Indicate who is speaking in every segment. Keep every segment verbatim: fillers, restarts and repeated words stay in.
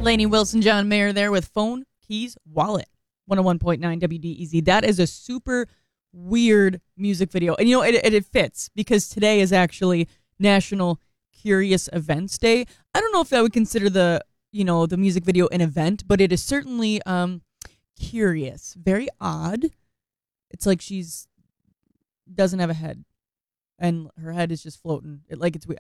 Speaker 1: Lainey Wilson, John Mayer there with Phone, Keys, Wallet. one oh one point nine W D E Z. That is a super weird music video. And, you know, it, it, it fits because today is actually National Curious Events Day. I don't know if I would consider the, you know, the music video an event, but it is certainly um, curious. Very odd. It's like she's doesn't have a head and her head is just floating. It, like it's weird.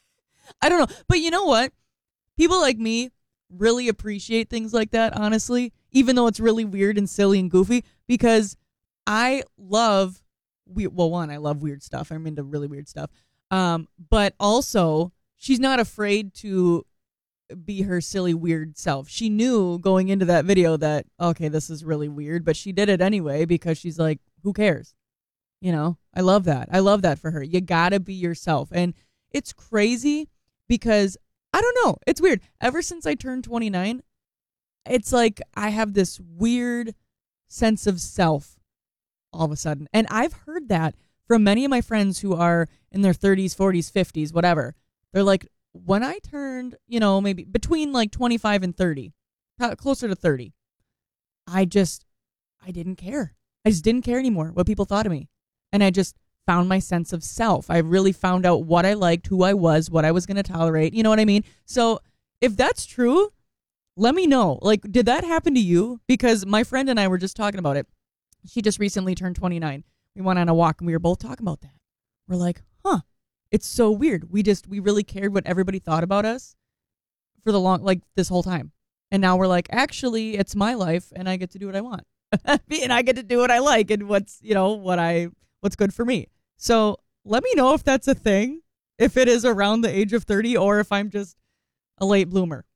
Speaker 1: I don't know. But you know what? People like me really appreciate things like that, honestly, even though it's really weird and silly and goofy, because I love, we well, one, I love weird stuff. I'm into really weird stuff. Um, but also, she's not afraid to be her silly, weird self. She knew going into that video that, okay, this is really weird, but she did it anyway because she's like, who cares? You know, I love that. I love that for her. You gotta be yourself. And it's crazy because I don't know. It's weird. Ever since I turned twenty-nine, it's like I have this weird sense of self all of a sudden. And I've heard that from many of my friends who are in their thirties, forties, fifties, whatever. They're like, when I turned, you know, maybe between like twenty-five and thirty, closer to thirty, I just, I didn't care. I just didn't care anymore what people thought of me. And I just found my sense of self. I really found out what I liked, who I was, what I was going to tolerate. You know what I mean? So if that's true, let me know. Like, did that happen to you? Because my friend and I were just talking about it. She just recently turned twenty-nine. We went on a walk and we were both talking about that. We're like, huh, it's so weird. We just, we really cared what everybody thought about us for the long, like this whole time. And now we're like, actually, it's my life and I get to do what I want. And I get to do what I like and what's, you know, what I, what's good for me. So let me know if that's a thing, if it is around the age of thirty or if I'm just a late bloomer.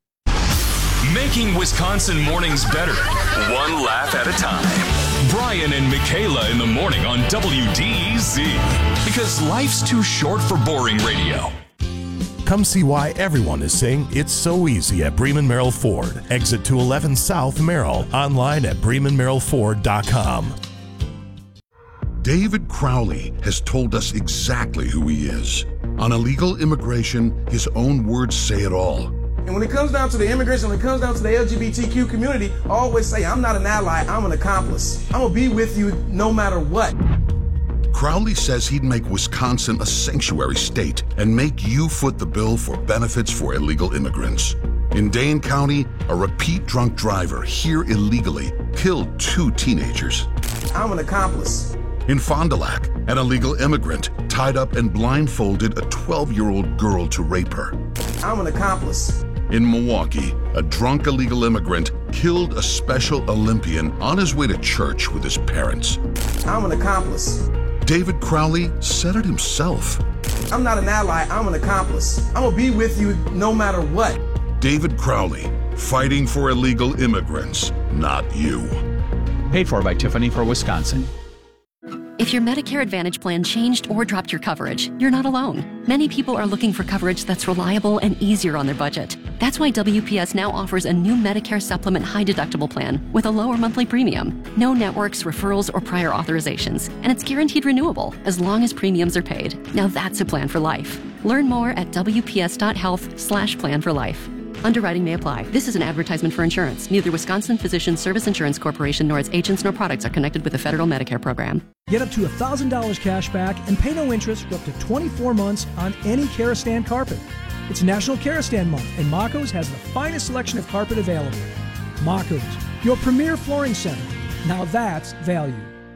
Speaker 2: Making Wisconsin mornings better, one laugh at a time. Brian and Michaela in the morning on W D E Z. Because life's too short for boring radio.
Speaker 3: Come see why everyone is saying it's so easy at Bremen Merrill Ford. Exit two eleven South Merrill. Online at bremen merrill ford dot com.
Speaker 4: David Crowley has told us exactly who he is. On illegal immigration, his own words say it all.
Speaker 5: And when it comes down to the immigration, when it comes down to the L G B T Q community, I always say, I'm not an ally, I'm an accomplice. I'm gonna be with you no matter what.
Speaker 4: Crowley says he'd make Wisconsin a sanctuary state and make you foot the bill for benefits for illegal immigrants. In Dane County, a repeat drunk driver here illegally killed two teenagers.
Speaker 5: I'm an accomplice.
Speaker 4: In Fond du Lac, an illegal immigrant tied up and blindfolded a twelve-year-old girl to rape her.
Speaker 5: I'm an accomplice.
Speaker 4: In Milwaukee, a drunk illegal immigrant killed a Special Olympian on his way to church with his parents.
Speaker 5: I'm an accomplice.
Speaker 4: David Crowley said it himself.
Speaker 5: I'm not an ally, I'm an accomplice. I'm gonna be with you no matter what.
Speaker 4: David Crowley, fighting for illegal immigrants, not you.
Speaker 6: Paid for by Tiffany for Wisconsin.
Speaker 7: If your Medicare Advantage plan changed or dropped your coverage, you're not alone. Many people are looking for coverage that's reliable and easier on their budget. That's why W P S now offers a new Medicare Supplement high deductible plan with a lower monthly premium, no networks, referrals, or prior authorizations, and it's guaranteed renewable as long as premiums are paid. Now that's a plan for life. Learn more at W P S dot health slash plan for life. Underwriting may apply. This is an advertisement for insurance. Neither Wisconsin Physicians Service Insurance Corporation nor its agents nor products are connected with the federal Medicare program.
Speaker 8: Get up to one thousand dollars cash back and pay no interest for up to twenty-four months on any Karastan carpet. It's National Karastan Month, and Mako's has the finest selection of carpet available. Mako's, your premier flooring center. Now that's value.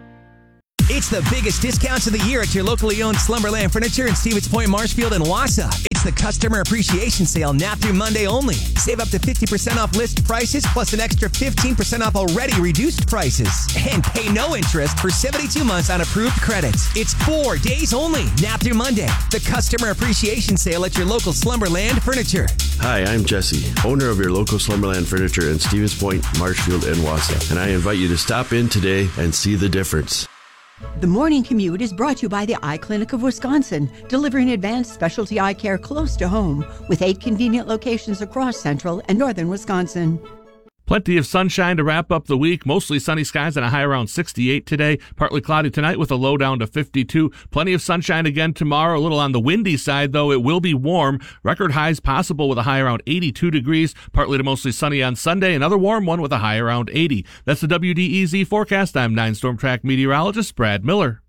Speaker 9: It's the biggest discounts of the year at your locally owned Slumberland Furniture in Stevens Point, Marshfield, and Wausau. It's the Customer Appreciation Sale now through Monday only. Save up to fifty percent off list prices plus an extra fifteen percent off already reduced prices. And pay no interest for seventy-two months on approved credits. It's four days only now through Monday. The Customer Appreciation Sale at your local Slumberland Furniture.
Speaker 10: Hi, I'm Jesse, owner of your local Slumberland Furniture in Stevens Point, Marshfield, and Wausau. And I invite you to stop in today and see the difference.
Speaker 11: The Morning Commute is brought to you by the Eye Clinic of Wisconsin, delivering advanced specialty eye care close to home with eight convenient locations across central and northern Wisconsin.
Speaker 12: Plenty of sunshine to wrap up the week. Mostly sunny skies and a high around sixty-eight today. Partly cloudy tonight with a low down to fifty-two. Plenty of sunshine again tomorrow. A little on the windy side, though. It will be warm. Record highs possible with a high around eighty-two degrees. Partly to mostly sunny on Sunday. Another warm one with a high around eighty. That's the W D E Z forecast. I'm nine Storm Track meteorologist Brad Miller.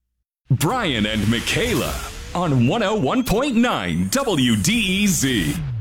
Speaker 2: Brian and Michaela on one oh one point nine W D E Z.